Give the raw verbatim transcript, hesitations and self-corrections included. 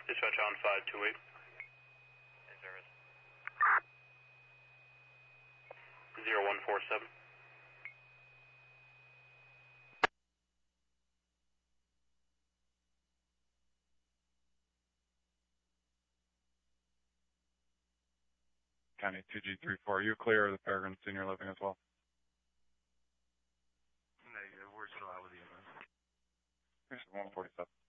Dispatch on five two eight. In service. zero one four seven. County two G three four, are you clear of the Peregrine Senior Living as well? Negative, we're still out with the ambulance. Here's one forty-seven.